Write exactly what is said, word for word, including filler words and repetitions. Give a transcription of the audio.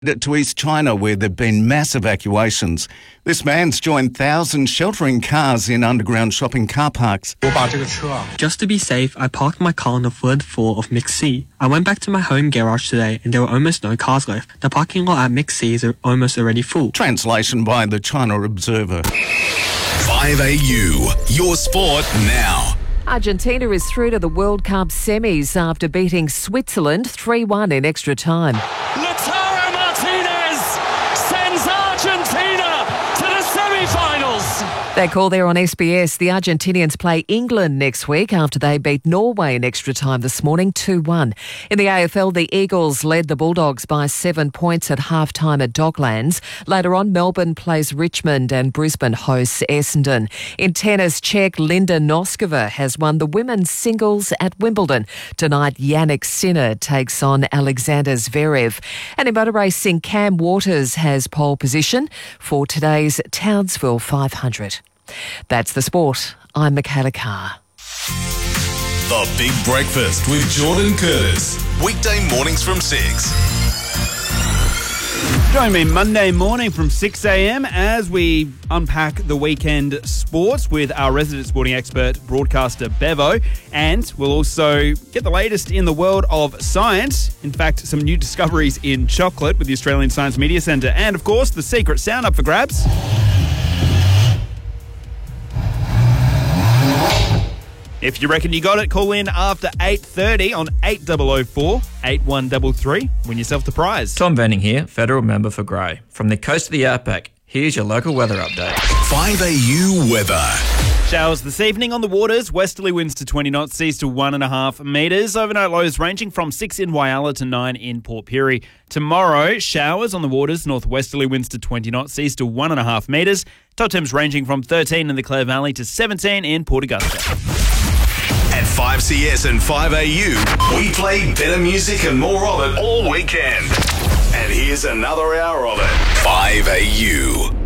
To East China, where there have been mass evacuations. This man's joined thousands sheltering cars in underground shopping car parks. Just to be safe, I parked my car on the third floor of McC. I went back to my home garage today and there were almost no cars left. The parking lot at McC is almost already full. Translation by the China Observer. five A U, your sport now. Argentina is through to the World Cup semis after beating Switzerland three one in extra time. Lautaro Martinez sends Argentina to the semi-finals. They call there on S B S. The Argentinians play England next week after they beat Norway in extra time this morning two one. In the A F L, the Eagles led the Bulldogs by seven points at half-time at Docklands. Later on, Melbourne plays Richmond and Brisbane hosts Essendon. In tennis, Czech Linda Noskova has won the women's singles at Wimbledon. Tonight, Yannick Sinner takes on Alexander Zverev. And in motor racing, Cam Waters has pole position for today's Townsville five hundred. That's the sport. I'm Michaela Carr. The Big Breakfast with Jordan Curtis. Weekday mornings from six. Join me Monday morning from six a m as we unpack the weekend sports with our resident sporting expert, broadcaster Bevo. And we'll also get the latest in the world of science. In fact, some new discoveries in chocolate with the Australian Science Media Centre. And, of course, the secret sound up for grabs. If you reckon you got it, call in after eight thirty on eight oh oh four, eight one three three. Win yourself the prize. Tom Venning here, federal member for Grey. From the coast to the outback, here's your local weather update. five A U weather. Showers this evening on the waters. Westerly winds to twenty knots, seas to one and a half metres. Overnight lows ranging from six in Whyalla to nine in Port Pirie. Tomorrow, showers on the waters. Northwesterly winds to twenty knots, seas to one and a half metres. Top temps ranging from thirteen in the Clare Valley to seventeen in Port Augusta. At five C S and five A U, we play better music and more of it all weekend. And here's another hour of it. five A U.